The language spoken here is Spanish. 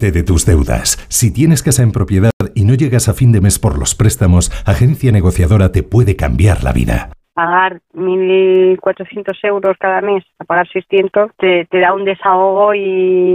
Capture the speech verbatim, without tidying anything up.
Deshacerte de tus deudas. Si tienes casa en propiedad y no llegas a fin de mes por los préstamos, Agencia Negociadora te puede cambiar la vida. Pagar mil cuatrocientos euros cada mes, a pagar seiscientos, te, te da un desahogo y